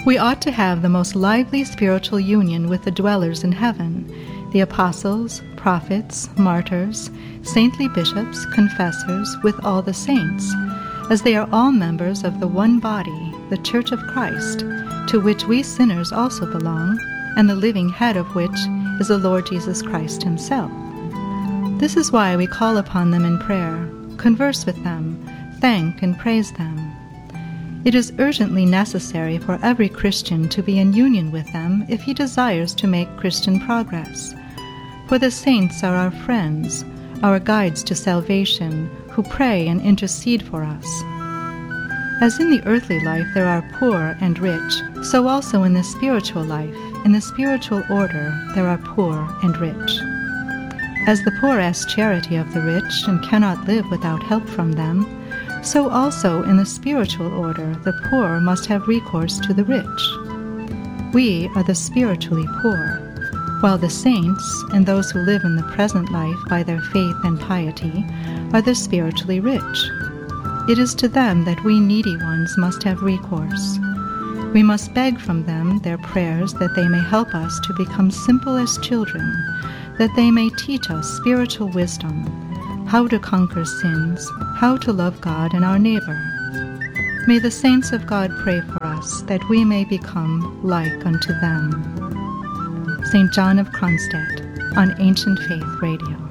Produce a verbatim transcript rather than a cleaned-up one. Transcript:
We ought to have the most lively spiritual union with the dwellers in heaven, the apostles, prophets, martyrs, saintly bishops, confessors, with all the saints, as they are all members of the one body, the Church of Christ, to which we sinners also belong, and the living head of which is the Lord Jesus Christ himself. This is why we call upon them in prayer, converse with them, thank and praise them. It is urgently necessary for every Christian to be in union with them if he desires to make Christian progress. For the saints are our friends, our guides to salvation, who pray and intercede for us. As in the earthly life there are poor and rich, so also in the spiritual life, in the spiritual order, there are poor and rich. As the poor ask charity of the rich and cannot live without help from them, so also in the spiritual order the poor must have recourse to the rich. We are the spiritually poor, while the saints, and those who live in the present life by their faith and piety, are the spiritually rich. It is to them that we needy ones must have recourse. We must beg from them their prayers that they may help us to become simple as children, that they may teach us spiritual wisdom, how to conquer sins, how to love God and our neighbor. May the saints of God pray for us, that we may become like unto them. Saint John of Kronstadt, on Ancient Faith Radio.